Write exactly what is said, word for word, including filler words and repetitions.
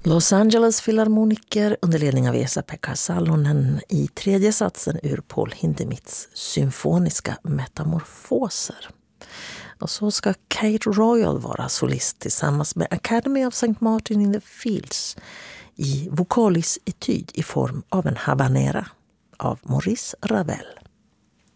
Los Angeles filharmoniker under ledning av Esa-Pekka Salonen i tredje satsen ur Paul Hindemiths symfoniska metamorfoser. Och så ska Kate Royal vara solist tillsammans med Academy of Saint Martin in the Fields i vokalis etyd i form av en habanera av Maurice Ravel.